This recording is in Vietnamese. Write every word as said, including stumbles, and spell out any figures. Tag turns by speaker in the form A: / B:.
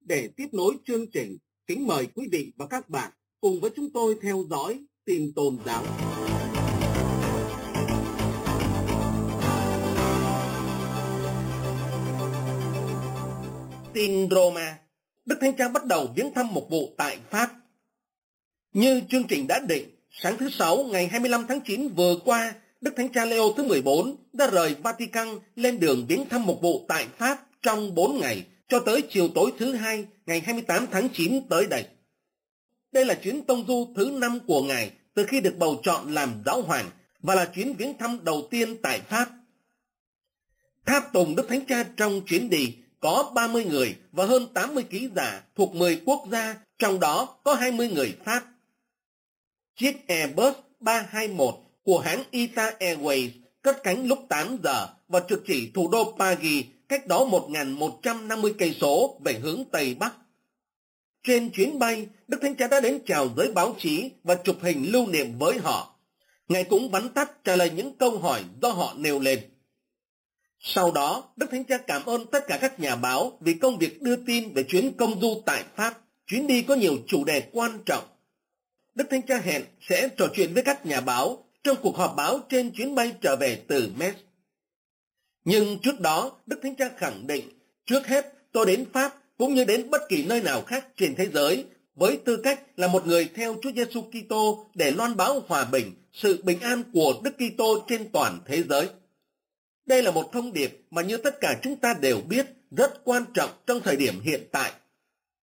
A: Để tiếp nối chương trình, kính mời quý vị và các bạn cùng với chúng tôi theo dõi tin tôn giáo. Tin Roma. Đức Thánh Cha bắt đầu viếng thăm mục vụ tại Pháp. Như chương trình đã định, sáng thứ Sáu ngày hai mươi lăm tháng chín vừa qua, Đức Thánh Cha Leo thứ mười bốn đã rời Vatican lên đường viếng thăm mục vụ tại Pháp trong bốn ngày, cho tới chiều tối thứ Hai ngày hai mươi tám tháng chín tới đây. Đây là chuyến tông du thứ năm của Ngài từ khi được bầu chọn làm giáo hoàng và là chuyến viếng thăm đầu tiên tại Pháp. Tháp tùng Đức Thánh Cha trong chuyến đi có ba mươi người và hơn tám mươi ký giả thuộc mười quốc gia, trong đó có hai mươi người Pháp. Chiếc Airbus ba hai mốt của hãng Ita Airways cất cánh lúc tám giờ và trực chỉ thủ đô Paris, cách đó một nghìn một trăm năm mươi cây số về hướng Tây Bắc. Trên chuyến bay, Đức Thánh Cha đã đến chào giới báo chí và chụp hình lưu niệm với họ. Ngài cũng vắn tắt trả lời những câu hỏi do họ nêu lên. Sau đó, Đức Thánh Cha cảm ơn tất cả các nhà báo vì công việc đưa tin về chuyến công du tại Pháp. Chuyến đi có nhiều chủ đề quan trọng. Đức Thánh Cha hẹn sẽ trò chuyện với các nhà báo trong cuộc họp báo trên chuyến bay trở về từ Metz. Nhưng trước đó, Đức Thánh Cha khẳng định, trước hết tôi đến Pháp cũng như đến bất kỳ nơi nào khác trên thế giới với tư cách là một người theo Chúa Giêsu Kitô để loan báo hòa bình, sự bình an của Đức Kitô trên toàn thế giới. Đây là một thông điệp mà như tất cả chúng ta đều biết rất quan trọng trong thời điểm hiện tại.